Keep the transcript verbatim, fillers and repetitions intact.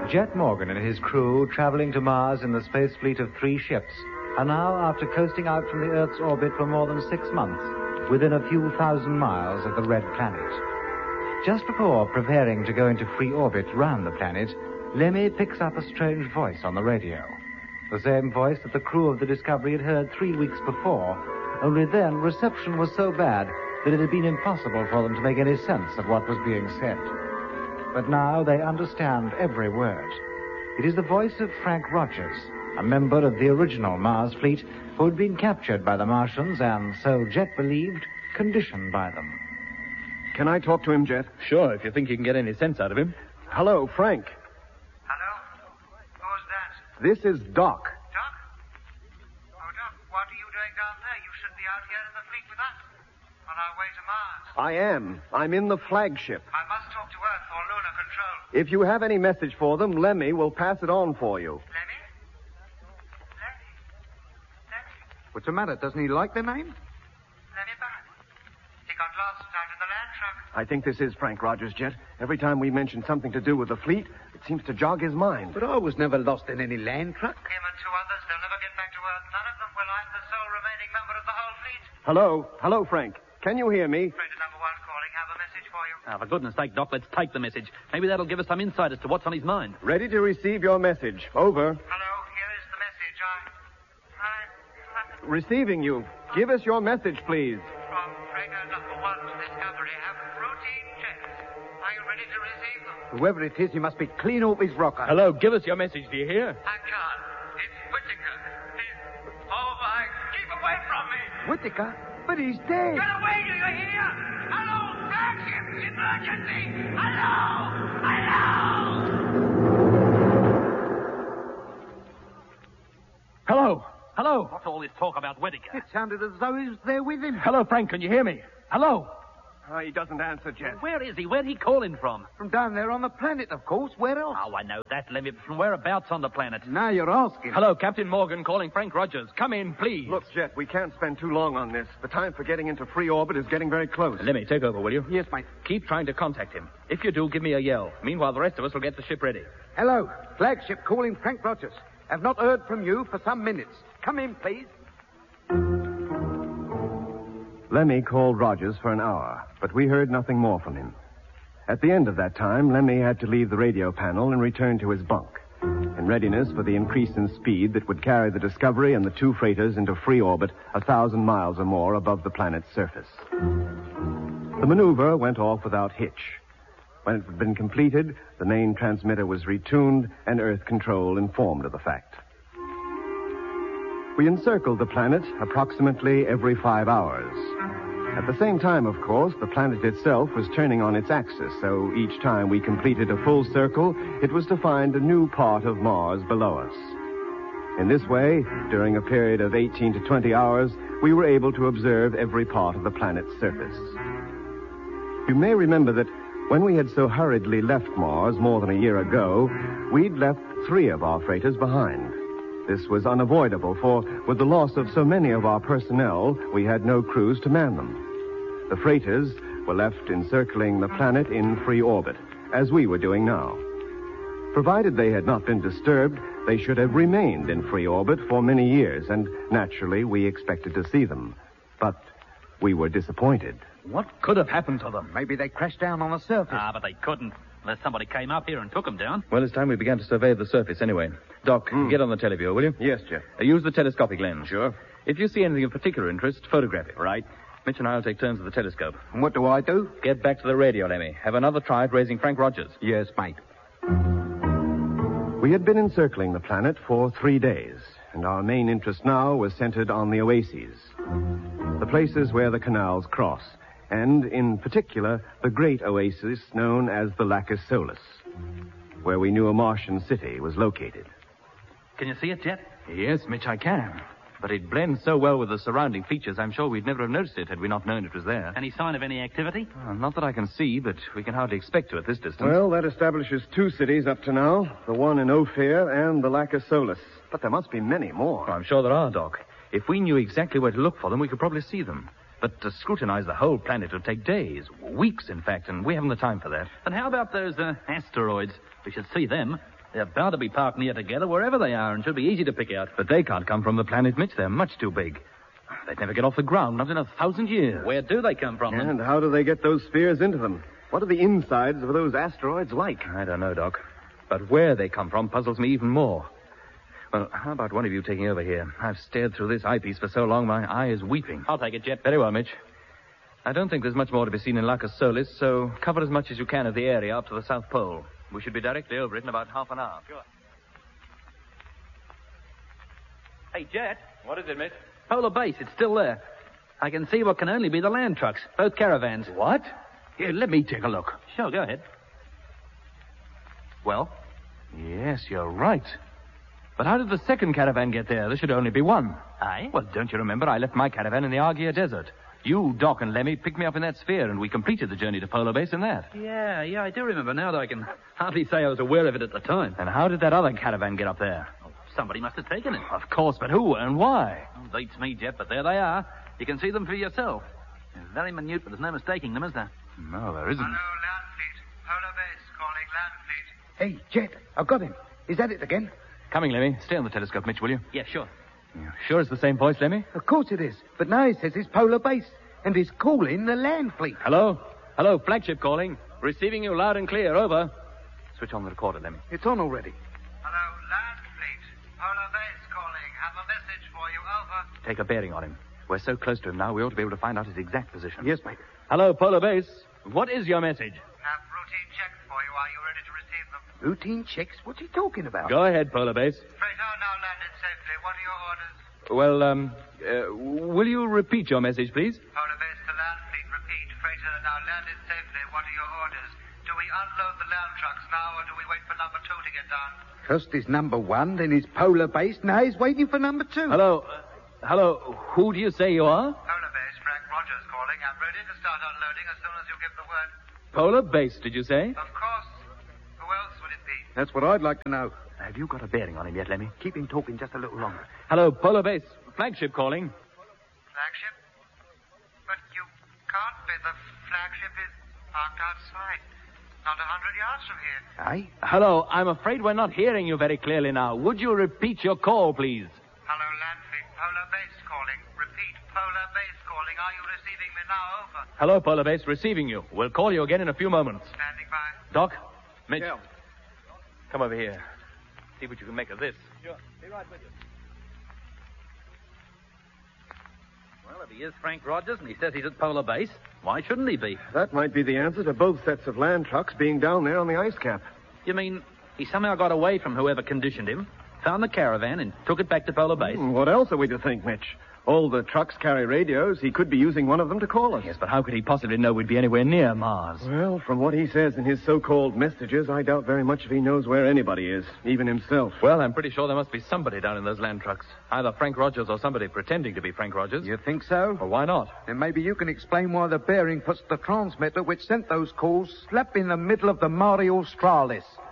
Jet Morgan and his crew, traveling to Mars in the space fleet of three ships, are now, after coasting out from the Earth's orbit for more than six months, within a few thousand miles of the Red Planet. Just before preparing to go into free orbit round the planet, Lemmy picks up a strange voice on the radio. The same voice that the crew of the Discovery had heard three weeks before, only then reception was so bad that it had been impossible for them to make any sense of what was being said. But now they understand every word. It is the voice of Frank Rogers, a member of the original Mars fleet who had been captured by the Martians and, so Jet believed, conditioned by them. Can I talk to him, Jet? Sure, if you think you can get any sense out of him. Hello, Frank. Hello? Who's that? This is Doc. Doc? Oh, Doc, what are you doing down there? You should be out here in the fleet with us. On our way to Mars. I am. I'm in the flagship. I must talk to Earth or Lunar Control. If you have any message for them, Lemmy will pass it on for you. Lemmy? Lemmy? Lemmy? What's the matter? Doesn't he like the name? Lemmy Byrne. He got lost out in the land truck. I think this is Frank Rogers, Jet. Every time we mention something to do with the fleet, it seems to jog his mind. But I was never lost in any land truck. Him and two others, they'll never get back to Earth. None of them will. I'm the sole remaining member of the whole fleet. Hello? Hello, Frank. Can you hear me? Freighter number one calling. Have a message for you. Ah, for goodness sake, Doc, let's take the message. Maybe that'll give us some insight as to what's on his mind. Ready to receive your message. Over. Hello, here is the message. I... I... I... Receiving you. Give us your message, please. From freighter number one to Discovery have routine checks. Are you ready to receive them? Whoever it is, he must be clean off his rocker. Hello, give us your message, do you hear? I can't. It's Whittaker. He's... Oh, my... Keep away from me! Whittaker? But he's dead. Get away, do you hear? Hello, flagship! Emergency! Hello! Hello! Hello! Hello! What's all this talk about Whittaker? It sounded as though he was there with him. Hello, Frank, can you hear me? Hello? Uh, he doesn't answer, Jet. Where is he? Where'd he call in from? From down there on the planet, of course. Where else? Oh, I know that, Lemmy, but from whereabouts on the planet? Now you're asking. Hello, Captain Morgan calling Frank Rogers. Come in, please. Look, Jet, we can't spend too long on this. The time for getting into free orbit is getting very close. Lemmy, take over, will you? Yes, mate. Keep trying to contact him. If you do, give me a yell. Meanwhile, the rest of us will get the ship ready. Hello. Flagship calling Frank Rogers. Have not heard from you for some minutes. Come in, please. Lemmy called Rogers for an hour, but we heard nothing more from him. At the end of that time, Lemmy had to leave the radio panel and return to his bunk, in readiness for the increase in speed that would carry the Discovery and the two freighters into free orbit a thousand miles or more above the planet's surface. The maneuver went off without hitch. When it had been completed, the main transmitter was retuned and Earth Control informed of the fact. We encircled the planet approximately every five hours. At the same time, of course, the planet itself was turning on its axis, so each time we completed a full circle, it was to find a new part of Mars below us. In this way, during a period of eighteen to twenty hours, we were able to observe every part of the planet's surface. You may remember that when we had so hurriedly left Mars more than a year ago, we'd left three of our freighters behind. This was unavoidable, for with the loss of so many of our personnel, we had no crews to man them. The freighters were left encircling the planet in free orbit, as we were doing now. Provided they had not been disturbed, they should have remained in free orbit for many years, and naturally we expected to see them. But we were disappointed. What could have happened to them? Maybe they crashed down on the surface. Ah, but they couldn't. Unless somebody came up here and took them down. Well, it's time we began to survey the surface anyway. Doc, Mm. get on the televiewer, will you? Yes, Jet. Uh, use the telescopic lens. Sure. If you see anything of particular interest, photograph it. Right. Mitch and I will take turns with the telescope. And what do I do? Get back to the radio, Lemmy. Have another try at raising Frank Rogers. Yes, mate. We had been encircling the planet for three days, and our main interest now was centered on the oases, the places where the canals cross, and, in particular, the great oasis known as the Lacus Solus, where we knew a Martian city was located. Can you see it, Jet? Yes, Mitch, I can. But it blends so well with the surrounding features, I'm sure we'd never have noticed it had we not known it was there. Any sign of any activity? Uh, not that I can see, but we can hardly expect to at this distance. Well, that establishes two cities up to now, the one in Ophir and the Lacus Solus. But there must be many more. I'm sure there are, Doc. If we knew exactly where to look for them, we could probably see them. But to scrutinize the whole planet would take days, weeks, in fact, and we haven't the time for that. And how about those uh, asteroids? We should see them. They're bound to be parked near together wherever they are and should be easy to pick out. But they can't come from the planet Mitch. They're much too big. They'd never get off the ground, not in a thousand years. Where do they come from, then? And how do they get those spheres into them? What are the insides of those asteroids like? I don't know, Doc. But where they come from puzzles me even more. Well, how about one of you taking over here? I've stared through this eyepiece for so long, my eye is weeping. I'll take it, Jet. Very well, Mitch. I don't think there's much more to be seen in Lacus Solis, so cover as much as you can of the area up to the South Pole. We should be directly over it in about half an hour. Sure. Hey, Jet. What is it, Mitch? Polar Base, it's still there. I can see what can only be the land trucks, both caravans. What? Here, let me take a look. Sure, go ahead. Well? Yes, you're right. But how did the second caravan get there? There should only be one. Aye? Well, don't you remember? I left my caravan in the Argia Desert. You, Doc, and Lemmy picked me up in that sphere, and we completed the journey to Polar Base in that. Yeah, yeah, I do remember now, though I can hardly say I was aware of it at the time. And how did that other caravan get up there? Oh, somebody must have taken it. Of course, but who and why? Oh, beats me, Jet, but there they are. You can see them for yourself. They're very minute, but there's no mistaking them, is there? No, there isn't. Hello, land fleet. Polar Base calling land fleet. Hey, Jet, I've got him. Is that it again? Coming, Lemmy. Stay on the telescope, Mitch, will you? Yeah, sure. You sure it's the same voice, Lemmy? Of course it is. But now he says it's Polar Base, and he's calling the land fleet. Hello? Hello, flagship calling. Receiving you loud and clear. Over. Switch on the recorder, Lemmy. It's on already. Hello, land fleet. Polar Base calling. Have a message for you. Over. Take a bearing on him. We're so close to him now, we ought to be able to find out his exact position. Yes, mate. Hello, Polar Base. What is your message? Have routine checks for you. Are you ready to receive them? Routine checks? What's he talking about? Go ahead, Polar Base. Freighter now landed safely. What are your orders? Well, um, uh, will you repeat your message, please? Polar Base to land fleet. Repeat. Freighter now landed safely. What are your orders? Do we unload the land trucks now, or do we wait for number two to get done? First is number one, then is Polar Base. Now he's waiting for number two. Hello. Uh, hello. Who do you say you are? Polar Base, Frank Rogers calling. I'm ready to start unloading as soon as you give the word. Polar Base, did you say? Of course. Who else would it be? That's what I'd like to know. Have you got a bearing on him yet, Lemmy? Keep him talking just a little longer. Hello, Polar Base. Flagship calling. Flagship? But you can't be. The flagship is parked outside. Not a hundred yards from here. Aye? Hello, I'm afraid we're not hearing you very clearly now. Would you repeat your call, please? Hello, Landfleet. Polar Base calling. Repeat. Polar Base calling. Are you receiving me now? Over. Hello, Polar Base. Receiving you. We'll call you again in a few moments. Standing by. Doc? Mitch? Yeah. Come over here. See what you can make of this. Sure. Be right with you. Well, if he is Frank Rogers and he says he's at Polar Base, why shouldn't he be? That might be the answer to both sets of land trucks being down there on the ice cap. You mean he somehow got away from whoever conditioned him, found the caravan, and took it back to Polar Base? Hmm, What else are we to think, Mitch? All the trucks carry radios. He could be using one of them to call us. Yes, but how could he possibly know we'd be anywhere near Mars? Well, from what he says in his so-called messages, I doubt very much if he knows where anybody is, even himself. Well, I'm pretty sure there must be somebody down in those land trucks. Either Frank Rogers or somebody pretending to be Frank Rogers. You think so? Well, why not? Then maybe you can explain why the bearing puts the transmitter which sent those calls slap in the middle of the Mare Australis.